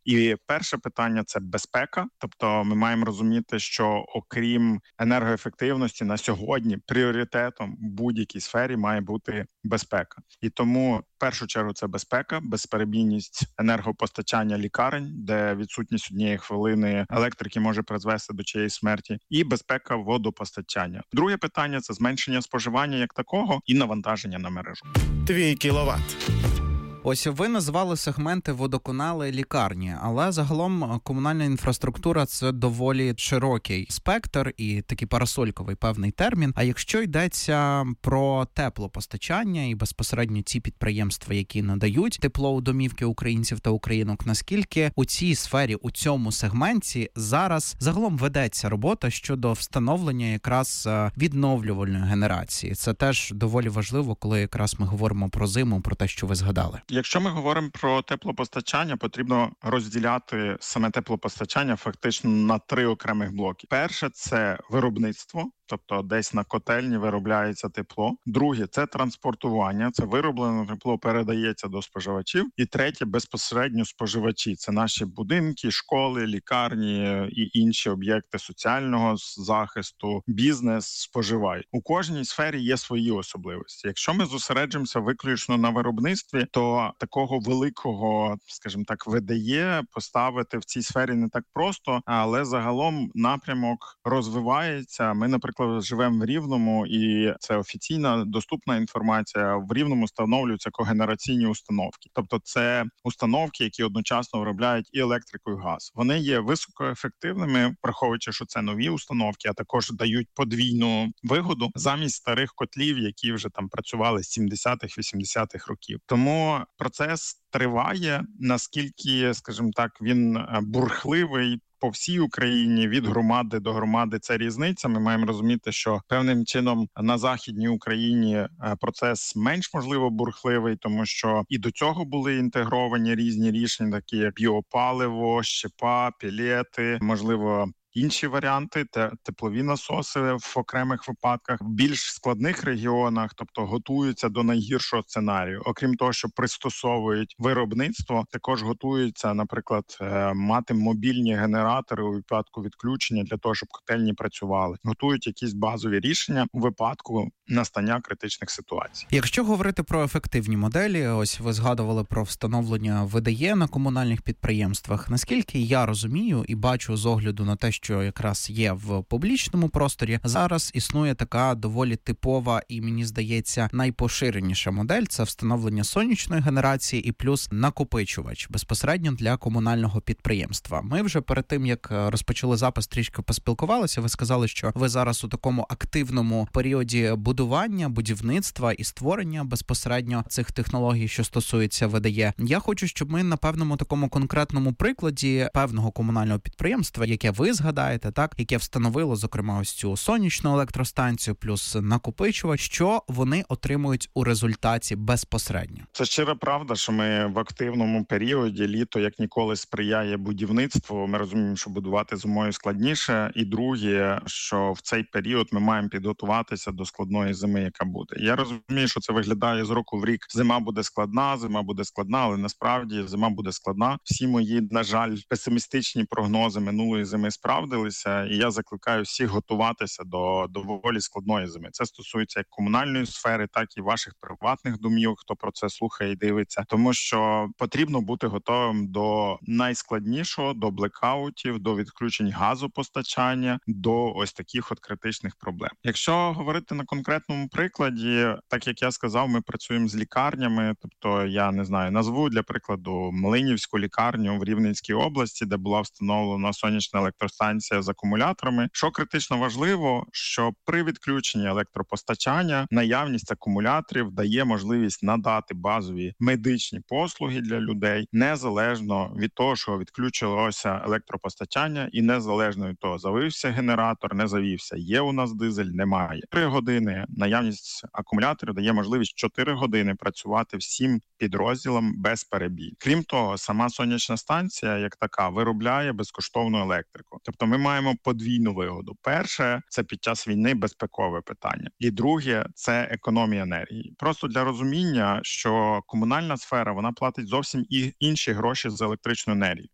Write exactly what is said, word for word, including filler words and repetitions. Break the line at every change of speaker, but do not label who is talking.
І перше питання – це безпека. Тобто ми маємо розуміти, що окрім енергоефективності на сьогодні пріоритетом в будь-якій сфері має бути безпека. І тому в першу чергу це безпека, безперебійність енергопостачання лікарень, де відсутність однієї хвилини електрики може призвести до чиєїсь смерті, і безпека водопостачання. Друге питання – це зменшення споживання як такого і навантаження на мережу.
Твій кіловат.
Ось ви назвали сегменти водоканали, лікарні, але загалом комунальна інфраструктура – це доволі широкий спектр і такий парасольковий певний термін. А якщо йдеться про теплопостачання і безпосередньо ці підприємства, які надають тепло у домівки українців та українок, наскільки у цій сфері, у цьому сегменті зараз загалом ведеться робота щодо встановлення якраз відновлювальної генерації? Це теж доволі важливо, коли якраз ми говоримо про зиму, про те, що ви згадали.
Якщо ми говоримо про теплопостачання, потрібно розділяти саме теплопостачання фактично на три окремих блоки. Перше – це виробництво. Тобто десь на котельні виробляється тепло. Друге – це транспортування, це вироблене тепло передається до споживачів. І третє – безпосередньо споживачі. Це наші будинки, школи, лікарні і інші об'єкти соціального захисту, бізнес споживає. У кожній сфері є свої особливості. Якщо ми зосереджуємося виключно на виробництві, то такого великого, скажімо так, ВДЕ поставити в цій сфері не так просто, але загалом напрямок розвивається. Ми, наприклад, живемо в Рівному, і це офіційна доступна інформація. В Рівному встановлюються когенераційні установки. Тобто це установки, які одночасно виробляють і електрику, і газ. Вони є високоефективними, враховуючи, що це нові установки, а також дають подвійну вигоду замість старих котлів, які вже там працювали з сімдесятих-вісімдесятих років. Тому процес триває. Наскільки, скажімо так, він бурхливий по всій Україні, від громади до громади, це різниця. Ми маємо розуміти, що певним чином на Західній Україні процес менш, можливо, бурхливий, тому що і до цього були інтегровані різні рішення, такі як біопаливо, щепа, пелети, можливо, інші варіанти, теплові насоси в окремих випадках. В більш складних регіонах, тобто готуються до найгіршого сценарію. Окрім того, що пристосовують виробництво, також готуються, наприклад, мати мобільні генератори у випадку відключення для того, щоб котельні працювали. Готують якісь базові рішення у випадку настання критичних ситуацій.
Якщо говорити про ефективні моделі, ось ви згадували про встановлення ВДЕ на комунальних підприємствах. Наскільки я розумію і бачу з огляду на те, що якраз є в публічному просторі, зараз існує така доволі типова і, мені здається, найпоширеніша модель – це встановлення сонячної генерації і плюс накопичувач безпосередньо для комунального підприємства. Ми вже перед тим, як розпочали запис, трішки поспілкувалися. Ви сказали, що ви зараз у такому активному періоді будування, будівництва і створення безпосередньо цих технологій, що стосуються ВДЕ. Я хочу, щоб ми на певному такому конкретному прикладі певного комунального підприємства, яке ви згадаєте, так, яке встановило, зокрема, ось цю сонячну електростанцію плюс накопичувач, що вони отримують у результаті безпосередньо.
Це щира правда, що ми в активному періоді, літо як ніколи сприяє будівництву. Ми розуміємо, що будувати зимою складніше. І друге, що в цей період ми маємо підготуватися до складної зими, яка буде. Я розумію, що це виглядає з року в рік. Зима буде складна, зима буде складна, але насправді зима буде складна. Всі мої, на жаль, песимістичні прогнози минулої зими справдилися, і я закликаю всіх готуватися до доволі складної зими. Це стосується як комунальної сфери, так і ваших приватних домівок, хто про це слухає і дивиться. Тому що потрібно бути готовим до найскладнішого, до блекаутів, до відключень газопостачання, до ось таких от критичних проблем. Якщо говорити на конкретному прикладі, так як я сказав, ми працюємо з лікарнями, тобто я не знаю, назву для прикладу Млинівську лікарню в Рівненській області, де була встановлена сонячна електростанція з акумуляторами. Що критично важливо, що при відключенні електропостачання наявність акумуляторів дає можливість надати базові медичні послуги для людей, незалежно від того, що відключилося електропостачання, і незалежно від того, завівся генератор, не завівся, є у нас дизель, немає. Три години наявність акумуляторів дає можливість чотири години працювати всім підрозділам без перебій. Крім того, сама сонячна станція, як така, виробляє безкоштовну електрику. Тобто ми маємо подвійну вигоду. Перше – це під час війни безпекове питання. І друге – це економія енергії. Просто для розуміння, що комунальна сфера, вона платить зовсім і інші гроші за електричну енергію.